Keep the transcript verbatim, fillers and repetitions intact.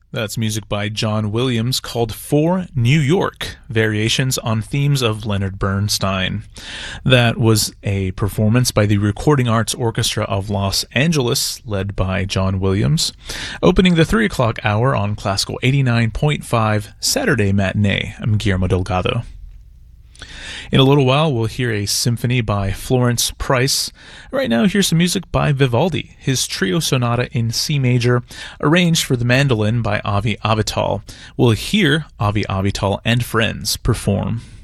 That's music by John Williams called For New York, variations on themes of Leonard Bernstein. That was a performance by the Recording Arts Orchestra of Los Angeles, led by John Williams, opening the three o'clock hour on Classical eighty-nine point five Saturday Matinee. I'm Guillermo Delgado. In a little while, we'll hear a symphony by Florence Price. Right now, here's some music by Vivaldi, his Trio Sonata in C major, arranged for the mandolin by Avi Avital. We'll hear Avi Avital and friends perform.